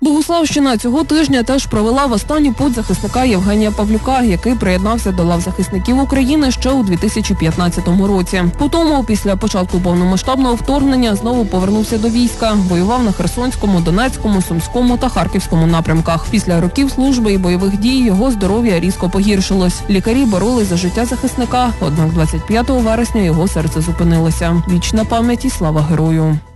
Богуславщина цього тижня теж провела в останню путь захисника Євгенія Павлюка, який приєднався до лав захисників України ще у 2015 році. Потім, після початку повномасштабного вторгнення, знову повернувся до війська. Воював на Херсонському, Донецькому, Сумському та Харківському напрямках. Після років служби і бойових дій його здоров'я різко погіршилось. Лікарі боролись за життя захисника, однак 25 вересня його серце зупинилося. Вічна пам'ять і слава герою.